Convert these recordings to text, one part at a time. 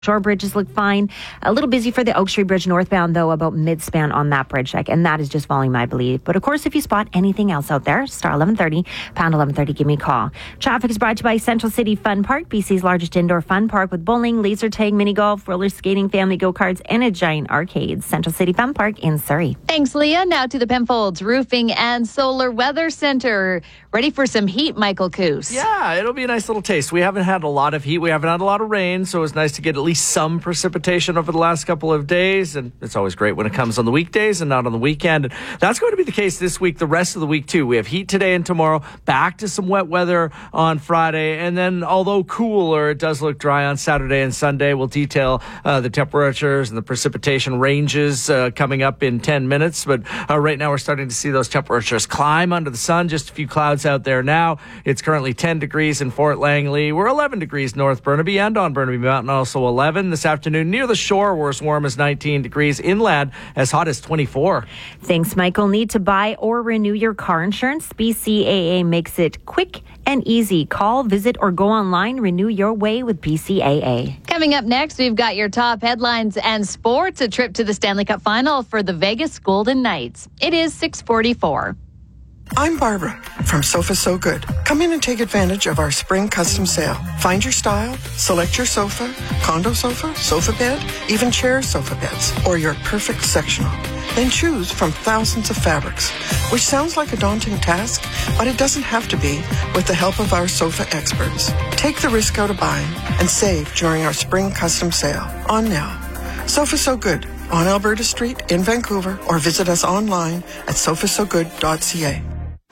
Shore bridges look fine. A little busy for the Oak Street Bridge northbound, though, about mid-span on that bridge deck, and that is just volume, I believe. But of course, if you spot anything else out there, star 1130, pound 1130, give me a call. Traffic is brought to you by Central City Fun Park, BC's largest indoor fun park with bowling, laser tag, mini golf, roller skating, family go-karts, and a giant arcade. Central City Fun Park in Surrey. Thanks, Leah. Now to the Penfolds Roofing and Solar Weather Center. Ready for some heat, Michael Coos? Yeah, it'll be a nice little taste. We haven't had a lot of heat. We haven't had a lot of rain, so it's nice to get at least some precipitation over the last couple of days, and it's always great when it comes on the weekdays and not on the weekend. And that's going to be the case this week, the rest of the week too. We have heat today and tomorrow, back to some wet weather on Friday, and then although cooler, it does look dry on Saturday and Sunday. We'll detail the temperatures and the precipitation ranges coming up in 10 minutes, but right now we're starting to see those temperatures climb under the sun. Just a few clouds out there now. It's currently 10 degrees in Fort Langley. We're 11 degrees north Burnaby, and on Burnaby Mountain also 11 this afternoon. Near the shore, we're as warm as 19 degrees. Inland, as hot as 24. Thanks, Michael. Need to buy or renew your car insurance? BCAA makes it quick and easy. Call, visit, or go online. Renew your way with BCAA. Coming up next, we've got your top headlines and sports. A trip to the Stanley Cup Final for the Vegas Golden Knights. It is 6:44. I'm Barbara from Sofa So Good. Come in and take advantage of our spring custom sale. Find your style, select your sofa, condo sofa, sofa bed, even chair sofa beds, or your perfect sectional. Then choose from thousands of fabrics, which sounds like a daunting task, but it doesn't have to be with the help of our sofa experts. Take the risk out of buying and save during our spring custom sale on now. Sofa So Good on Alberta Street in Vancouver, or visit us online at sofasogood.ca.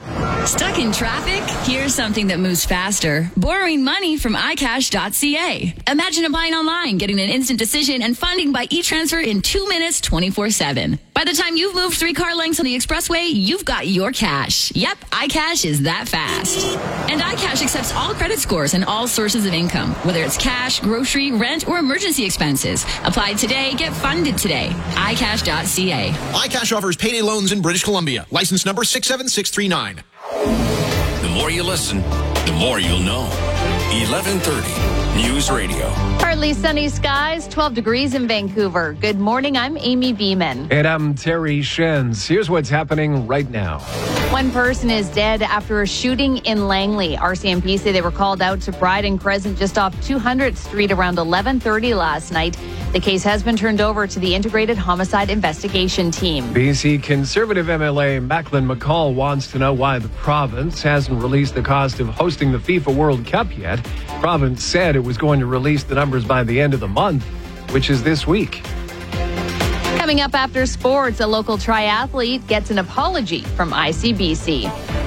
Stuck in traffic? Here's something that moves faster. Borrowing money from iCash.ca. Imagine applying online, getting an instant decision, and funding by e-transfer in 2 minutes, 24/7. By the time you've moved 3 car lengths on the expressway, you've got your cash. Yep, iCash is that fast. And iCash accepts all credit scores and all sources of income, whether it's cash, grocery, rent, or emergency expenses. Apply today, get funded today. iCash.ca. iCash offers payday loans in British Columbia. License number 67639. The more you listen, the more you'll know. 1130 News Radio. Partly sunny skies, 12 degrees in Vancouver. Good morning, I'm Amy Beeman. And I'm Terry Shenz. Here's what's happening right now. One person is dead after a shooting in Langley. RCMP say they were called out to Bride and Crescent just off 200th Street around 11:30 last night. The case has been turned over to the Integrated Homicide Investigation Team. BC Conservative MLA Macklin McCall wants to know why the province hasn't released the cost of hosting the FIFA World Cup yet. Province said it was going to release the numbers by the end of the month, which is this week. Coming up after sports, a local triathlete gets an apology from ICBC.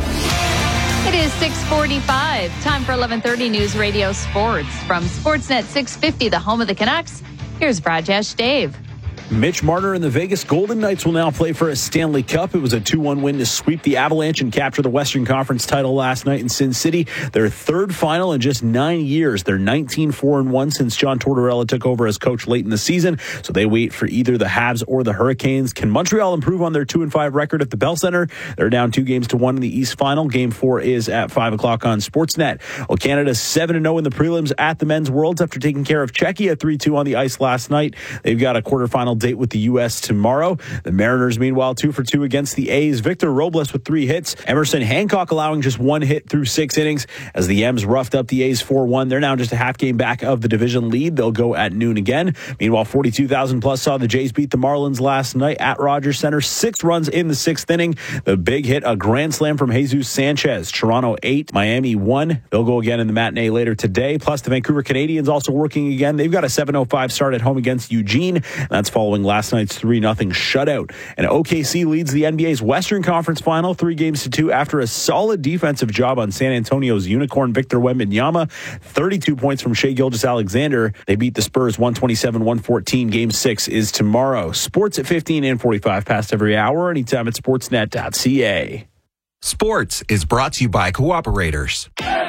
It is 6:45. Time for 1130 News Radio Sports. From Sportsnet 650, the home of the Canucks, here's Brajesh Dave. Mitch Marner and the Vegas Golden Knights will now play for a Stanley Cup. It was a 2-1 win to sweep the Avalanche and capture the Western Conference title last night in Sin City. Their third final in just 9 years. They're 19-4-1 since John Tortorella took over as coach late in the season. So they wait for either the Habs or the Hurricanes. Can Montreal improve on their 2-5 record at the Bell Center? They're down 2-1 in the East Final. Game 4 is at 5 o'clock on Sportsnet. Well, Canada's 7-0 in the prelims at the Men's Worlds after taking care of Czechia 3-2 on the ice last night. They've got a quarterfinal date with the U.S. tomorrow. The Mariners, meanwhile, 2-for-2 against the A's. Victor Robles with 3 hits. Emerson Hancock allowing just 1 hit through 6 innings as the M's roughed up the A's 4-1. They're now just a half game back of the division lead. They'll go at noon again. Meanwhile, 42,000 plus saw the Jays beat the Marlins last night at Rogers Center. 6 runs in the 6th inning. The big hit, a grand slam from Jesus Sanchez. Toronto 8, Miami 1. They'll go again in the matinee later today. Plus, the Vancouver Canadians also working again. They've got a 7:05 start at home against Eugene. That's following last night's 3-0 shutout. And OKC leads the NBA's Western Conference Final 3-2 after a solid defensive job on San Antonio's unicorn Victor Wembanyama. 32 points from Shai Gilgeous-Alexander. They beat the Spurs 127-114. Game 6 is tomorrow. Sports at 15 and 45 past every hour. Anytime at sportsnet.ca. Sports is brought to you by Cooperators.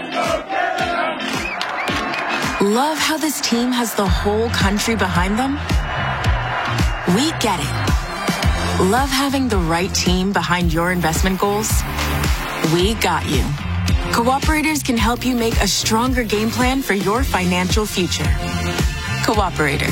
Love how this team has the whole country behind them? We get it. Love having the right team behind your investment goals? We got you. Cooperators can help you make a stronger game plan for your financial future. Cooperator.